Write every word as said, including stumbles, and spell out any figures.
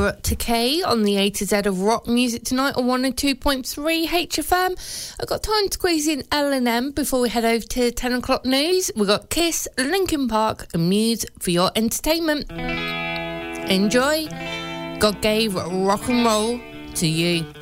We're up to K on the A to Z of rock music tonight on one oh two point three H F M. I've got time to squeeze in L and M before we head over to ten o'clock news. We've got Kiss, Linkin Park and Muse for your entertainment. Enjoy. God gave rock and roll to you.